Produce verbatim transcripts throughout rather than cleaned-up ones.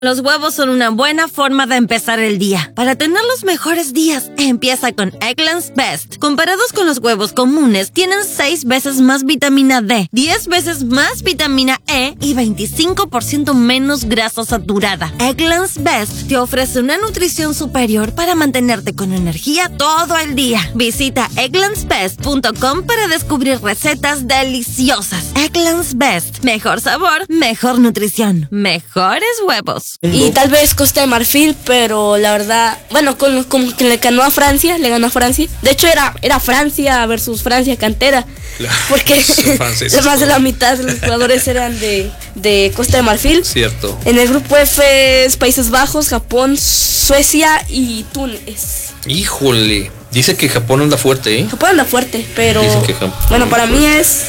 Los huevos son una buena forma de empezar el día. Para tener los mejores días, empieza con Eggland's Best. Comparados con los huevos comunes, tienen seis veces más vitamina D, diez veces más vitamina E y veinticinco por ciento menos grasa saturada. Eggland's Best te ofrece una nutrición superior para mantenerte con energía todo el día. Visita egglands best punto com para descubrir recetas deliciosas. Eggland's Best. Mejor sabor, mejor nutrición, mejores huevos. Y tal vez Costa de Marfil, pero la verdad, bueno, con, como que le ganó a Francia, le ganó a Francia. De hecho era, era Francia versus Francia cantera, claro, porque más de la mitad de los jugadores eran de, de Costa de Marfil. Cierto. En el grupo F es Países Bajos, Japón, Suecia y Túnez. Híjole, dice que Japón anda fuerte, ¿eh? Japón anda fuerte, pero que Japón bueno, para mí es...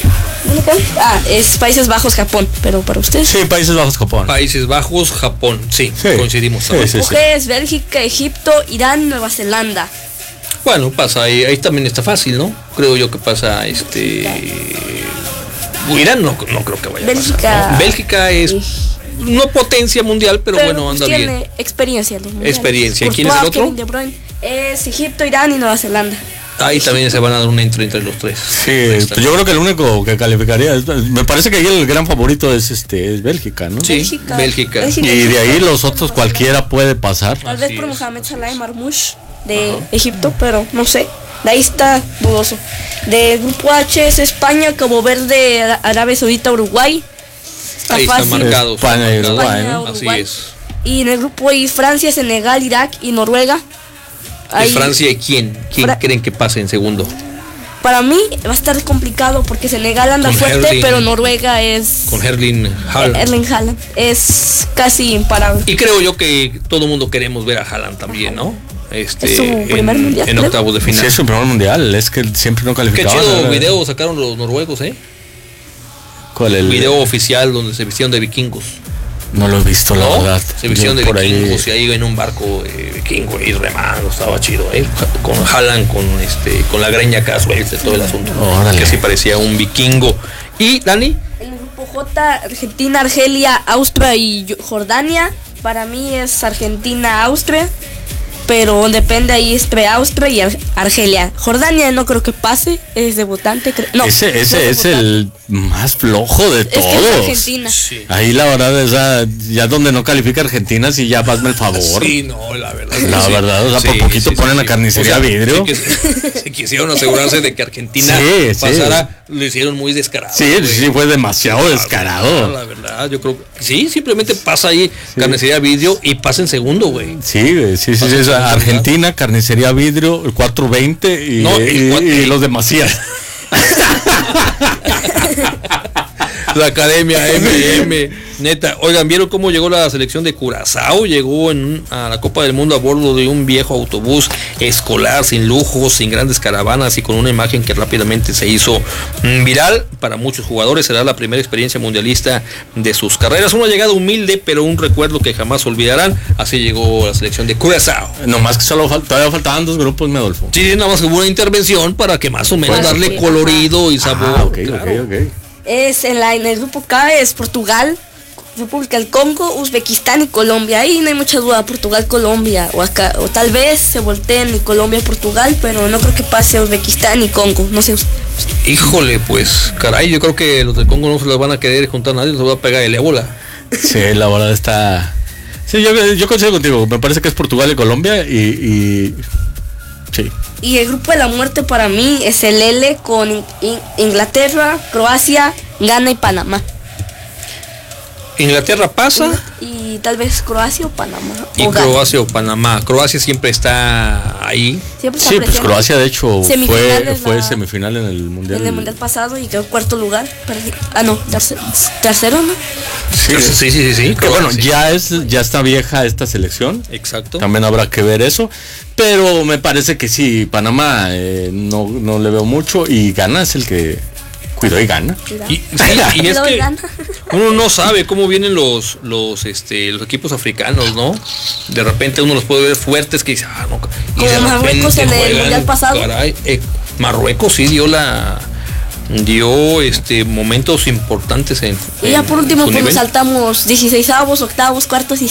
Ah, es Países Bajos, Japón, pero para ustedes. Sí, Países Bajos, Japón. Países Bajos, Japón, sí, sí. coincidimos. Sí, sí, sí. Es Bélgica, Egipto, Irán, Nueva Zelanda. Bueno, pasa ahí, ahí también está fácil, ¿no? Creo yo que pasa este... Irán no, no creo que vaya Bélgica. a pasar, ¿no? Bélgica es... Sí. No potencia mundial, pero, pero bueno, anda tiene bien. Experiencia. Experiencia. ¿Quién es el otro? Es Egipto, Irán y Nueva Zelanda. Ahí también se van a dar un entro entre los tres. Sí, yo creo que el único que calificaría, es, me parece que ahí el gran favorito es este es Bélgica, ¿no? Sí, Bélgica. Bélgica. Bélgica. Y de ahí los otros cualquiera puede pasar. Tal vez por Mohamed Salah y Marmoush de Ajá. Egipto, pero no sé. De ahí está dudoso. Del grupo H es España, Cabo Verde, Arabia Saudita, Uruguay. Está ahí fácil. Están marcados. España y Uruguay, España, ¿no? Uruguay. Así es. Y en el grupo I Francia, Senegal, Irak y Noruega. ¿De Francia y quién? ¿Quién Fra- creen que pase en segundo? Para mí va a estar complicado porque Senegal anda con fuerte, Erling, pero Noruega es... Con Erling Haaland. Erling Haaland. Es casi imparable. Y creo yo que todo el mundo queremos ver a Haaland también, ¿no? Este, es su primer en, mundial. En octavos de final. Sí, es su primer mundial. Es que siempre no calificaba. Qué chido video sacaron los noruegos, ¿eh? ¿Cuál? El video oficial donde se vistieron de vikingos. No lo he visto, la ¿No? verdad. Se vistieron de vikingos ahí... y ahí en un barco eh, vikingo y remando, estaba chido, ¿eh? Con Haaland, con este, con la greña acá suelta, todo el asunto. Órale. Que sí parecía un vikingo. ¿Y Dani? En el grupo J, Argentina, Argelia, Austria y Jordania. Para mí es Argentina, Austria. Pero depende ahí entre Austria y Ar- Argelia. Jordania no creo que pase, es debutante. Cre- no, ese ese es, es el más flojo de todos. Es que es Argentina. Sí. Ahí la verdad es ah, ya donde no califica Argentina, sí ya hazme el favor. Sí, no, la verdad. La sí. verdad, o sea, sí, por poquito sí, ponen sí, a carnicería o sea, vidrio. Sí, que, se quisieron asegurarse de que Argentina sí, pasara, sí. lo hicieron muy descarado. Sí, güey. sí, fue demasiado la descarado. Verdad, la verdad, yo creo que sí, simplemente pasa ahí sí. Carnicería vidrio y pasa en segundo, güey. Sí, güey, sí, sí, sí, sí Argentina, carnicería vidrio, el cuatro veinte y, no, y, cuatro, y, y los demasiados. La Academia M M, neta. Oigan, ¿vieron cómo llegó la selección de Curazao? Llegó en, a la Copa del Mundo a bordo de un viejo autobús escolar, sin lujos, sin grandes caravanas y con una imagen que rápidamente se hizo viral. Para muchos jugadores será la primera experiencia mundialista de sus carreras. Una llegada humilde, pero un recuerdo que jamás olvidarán. Así llegó la selección de Curazao. No más que solo fal- todavía faltaban dos grupos, me Adolfo. Sí, nada más que hubo una intervención para que más o menos Pues, darle sí. colorido y sabor. Ah, ok, claro. ok, ok. Es en, la, en el grupo K es Portugal, República del Congo, Uzbekistán y Colombia. Ahí no hay mucha duda, Portugal, Colombia. O acá, o tal vez se volteen Colombia, Portugal, pero no creo que pase Uzbekistán y Congo. No sé. Híjole, pues, caray, yo creo que los del Congo no se los van a querer juntar a nadie, les va a pegar el ébola. Sí, la verdad está. Sí, yo, yo coincido contigo. Me parece que es Portugal y Colombia y. y... Sí. Y el grupo de la muerte para mí es el L con In- In- Inglaterra, Croacia, Ghana y Panamá. Inglaterra pasa. Y tal vez Croacia o Panamá. Y o Croacia o Panamá. Croacia siempre está ahí. Siempre Sí, pues Croacia de hecho fue, fue la... semifinal en el mundial. En el mundial pasado y quedó cuarto lugar. Ah, no, tercero, tercero ¿no? Sí, sí, sí, sí. sí que bueno, ya es, ya está vieja esta selección. Exacto. También habrá que ver eso. Pero me parece que sí, Panamá eh, no, no le veo mucho y Ghana es el que cuidó y gana. Y, sí, y es que uno no sabe cómo vienen los los este los equipos africanos, ¿no? De repente uno los puede ver fuertes que dice, ah, no. Y como Marruecos en el mundial pasado. Caray, eh, Marruecos sí dio la dio este momentos importantes en, y ya por último pues nos saltamos dieciseisavos, octavos, cuartos y